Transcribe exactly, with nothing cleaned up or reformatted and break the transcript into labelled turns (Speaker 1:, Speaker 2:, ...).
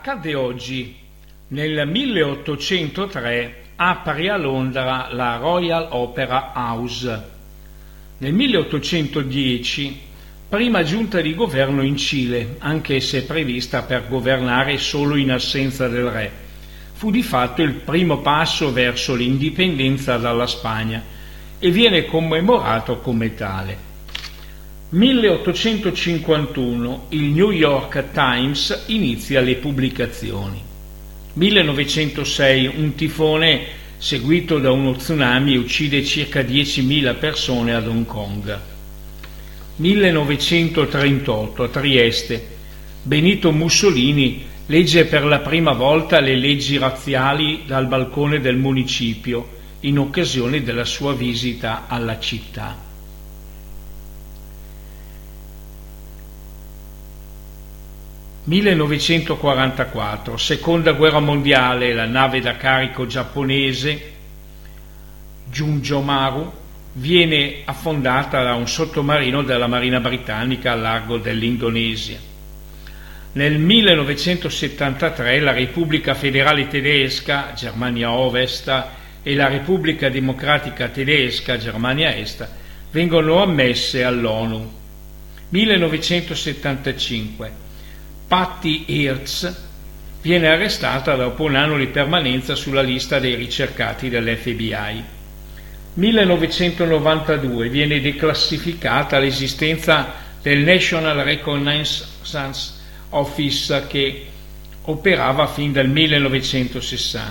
Speaker 1: Accade oggi. Nel milleottocentotre apre a Londra la Royal Opera House. Nel milleottocentodieci prima giunta di governo in Cile, anche se prevista per governare solo in assenza del re. Fu di fatto il primo passo verso l'indipendenza dalla Spagna e viene commemorato come tale. milleottocentocinquantuno il New York Times inizia le pubblicazioni. millenovecentosei un tifone seguito da uno tsunami uccide circa diecimila persone ad Hong Kong. millenovecentotrentotto a Trieste Benito Mussolini legge per la prima volta le leggi razziali dal balcone del municipio in occasione della sua visita alla città. millenovecentoquarantaquattro Seconda guerra mondiale, la nave da carico giapponese Junjomaru viene affondata da un sottomarino della Marina britannica al largo dell'Indonesia. Nel millenovecentosettantatré la Repubblica Federale Tedesca, Germania Ovest, e la Repubblica Democratica Tedesca, Germania Est, vengono ammesse all'ONU. millenovecentosettantacinque Patty Hearst viene arrestata dopo un anno di permanenza sulla lista dei ricercati dell'F B I. millenovecentonovantadue viene declassificata l'esistenza del National Reconnaissance Office che operava fin dal millenovecentosessanta.